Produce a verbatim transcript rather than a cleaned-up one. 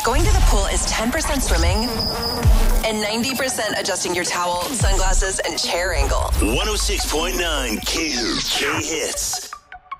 Going to the pool is ten percent swimming and ninety percent adjusting your towel, sunglasses, and chair angle. one oh six point nine K K Hits.